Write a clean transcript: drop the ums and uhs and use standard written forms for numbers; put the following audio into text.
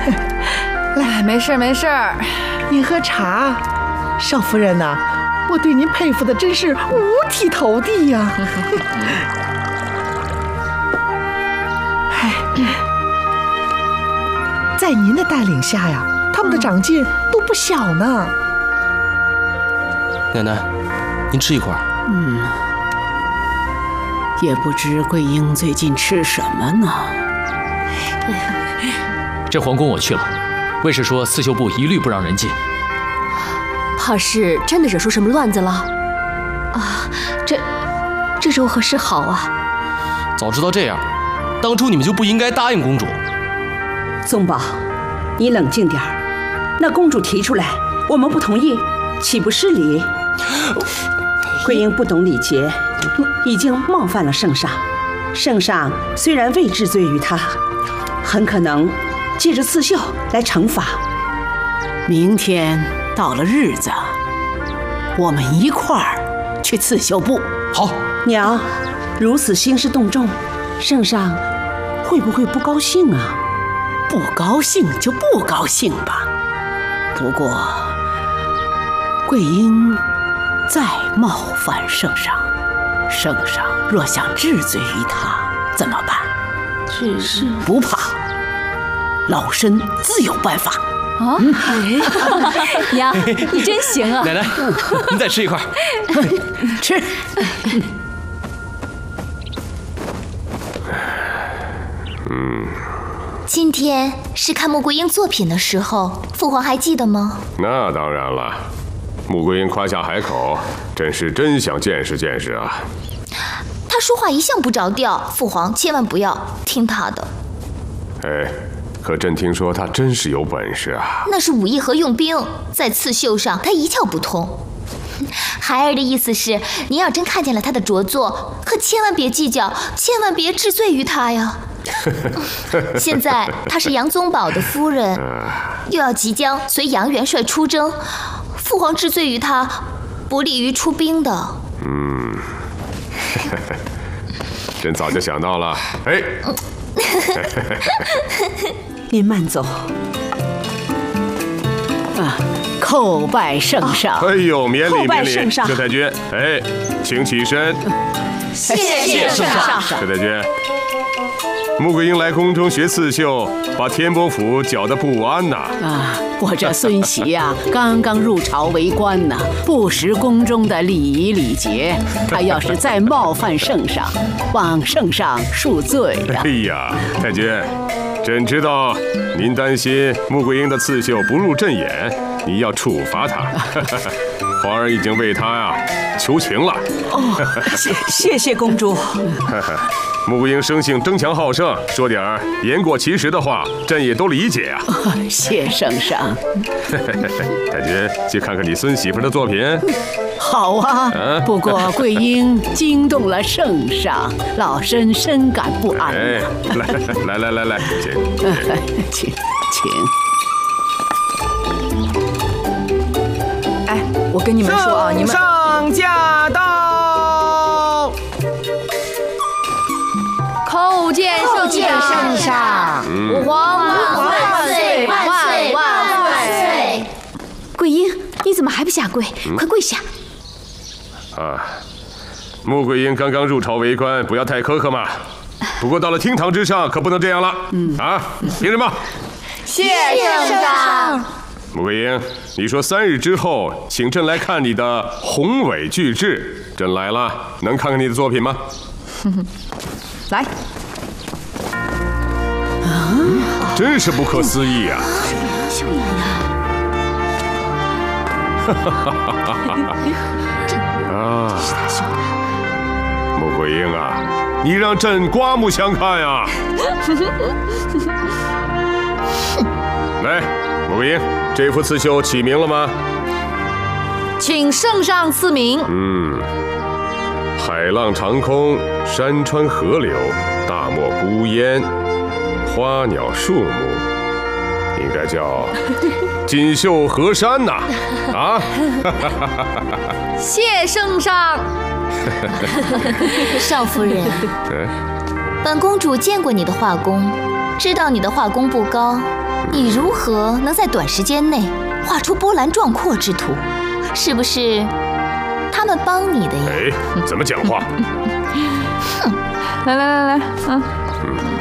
来，没事没事。 您喝茶。少夫人呐，我对您佩服的真是五体投地呀。在您的带领下呀，他们的长进都不小呢。 奶奶，您吃一块。 也不知桂英最近吃什么呢。 这皇宫我去了，卫士说刺绣部一律不让人进。 怕是真的惹出什么乱子了啊！这如何是好啊？ 早知道这样，当初你们就不应该答应公主。 宗宝，你冷静点儿。那公主提出来，我们不同意，岂不失礼？桂英不懂礼节，已经冒犯了圣上。圣上虽然未治罪于她，很可能借着刺绣来惩罚。明天到了日子，我们一块儿去刺绣部。 好， 娘，如此兴师动众，圣上会不会不高兴啊？不高兴就不高兴吧。不过，桂英再冒犯圣上，圣上若想治罪于他，怎么办？是不怕，老身自有办法。 娘，你真行啊！ 奶奶，您再吃一块。 吃。 今天是看穆桂英作品的时候，父皇还记得吗？ 那当然了，穆桂英夸下海口，真想见识见识啊。 她说话一向不着调，父皇千万不要听她的。 可朕听说她真是有本事啊。 那是武艺和用兵，在刺绣上她一窍不通。孩儿的意思是，您要真看见了她的着作，可千万别计较，千万别治罪于她呀。现在她是杨宗保的夫人，又要即将随杨元帅出征，父皇治罪于她，不利于出兵的。 朕早就想到了。 您慢走。叩拜圣上。 哎呦，免礼叩拜免礼， 圣上。 佘太君，请起身。 谢谢圣上。 佘太君，穆桂英来宫中学刺绣，把天波府搅得不安呐。 我这孙媳呀，刚刚入朝为官呢，不识宫中的礼仪礼节。她要是再冒犯圣上，望圣上恕罪呀。 哎呀，太君，朕知道您担心穆桂英的刺绣不入朕眼，你要处罚她。皇儿已经为她求情了。 谢谢公主。 穆桂英生性争强好胜，说点言过其实的话，朕也都理解啊。 谢圣上。 太君，去看看你孙媳妇的作品。 好啊，不过桂英惊动了圣上，老身深感不安。 来， 请。 我跟你们说啊，你们上驾到， 叩见圣上，吾皇万岁万岁！ 桂英，你怎么还不下跪？快跪下！ 穆桂英刚刚入朝为官，不要太苛刻嘛。不过到了厅堂之上，可不能这样了。凭什么？ 谢圣上。 穆桂英，你说3日之后，请朕来看你的宏伟巨制。朕来了，能看看你的作品吗？ 来。 真是不可思议啊！穆桂英啊，你让朕刮目相看呀！来，穆桂英，这幅刺绣起名了吗？ 请圣上赐名。 海浪长空，山川河流，大漠孤烟，花鸟树木，应该叫锦绣河山呐！ 谢圣上。 少夫人，本公主见过你的画工，知道你的画工不高， 你如何能在短时间内画出波澜壮阔之图？是不是他们帮你的呀？ 哎，怎么讲话？ 来，